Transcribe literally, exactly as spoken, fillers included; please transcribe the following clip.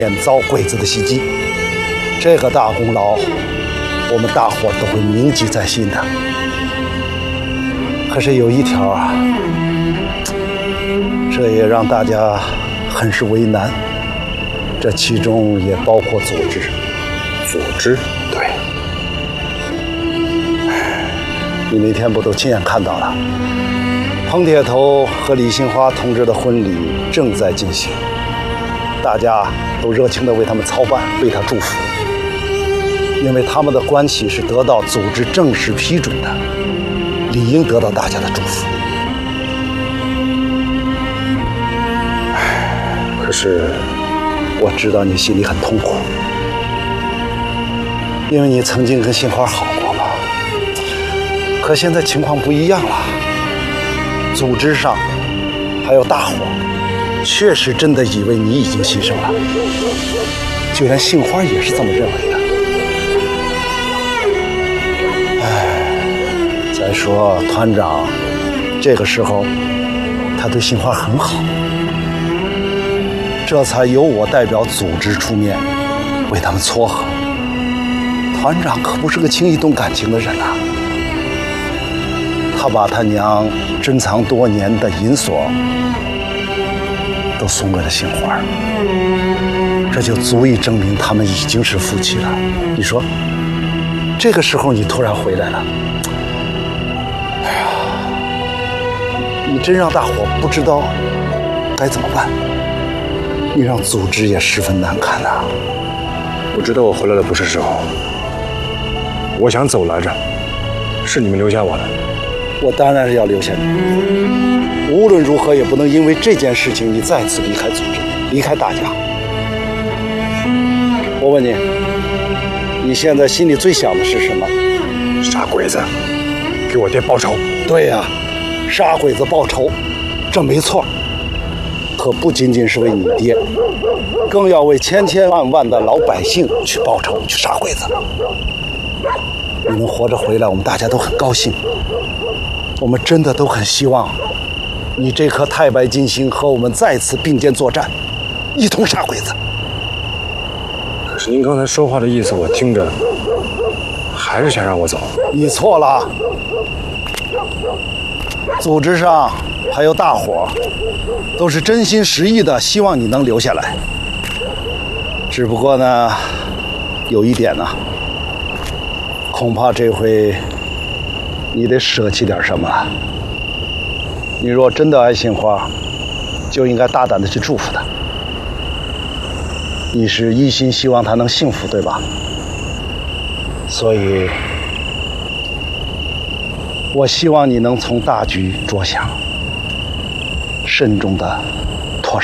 免遭鬼子的袭击。这个大功劳，我们大伙都会铭记在心的。可是有一条啊，这也让大家很是为难，这其中也包括组织。 组织？ 对。你那天不都亲眼看到了？彭铁头和李杏花同志的婚礼正在进行，大家都热情地为他们操办，为他祝福，因为他们的关系是得到组织正式批准的，理应得到大家的祝福。 可是， 我知道你心里很痛苦，因为你曾经跟杏花好过嘛。可现在情况不一样了，组织上还有大伙确实真的以为你已经牺牲了，就连杏花也是这么认为的。哎，再说团长这个时候他对杏花很好，这才由我代表组织出面为他们撮合。团长可不是个轻易动感情的人啊，他把他娘珍藏多年的银锁都送给了杏花，这就足以证明他们已经是夫妻了。你说，这个时候你突然回来了，哎呀，你真让大伙不知道该怎么办，你让组织也十分难堪啊。 我知道我回来的不是时候，我想走来着，是你们留下我的。 我当然是要留下你，无论如何也不能因为这件事情你再次离开组织，离开大家。我问你，你现在心里最想的是什么？ 杀鬼子，给我爹报仇。 对呀，杀鬼子报仇，这没错。可不仅仅是为你爹，更要为千千万万的老百姓去报仇，去杀鬼子。你能活着回来，我们大家都很高兴。我们真的都很希望你这颗太白金星和我们再次并肩作战，一同杀鬼子。 可是您刚才说话的意思，我听着还是想让我走。 你错了，组织上还有大伙都是真心实意的希望你能留下来。只不过呢，有一点呢，恐怕这回你得舍弃点什么了。你若真的爱杏花，就应该大胆的去祝福她。你是一心希望她能幸福，对吧？所以，我希望你能从大局着想，慎重的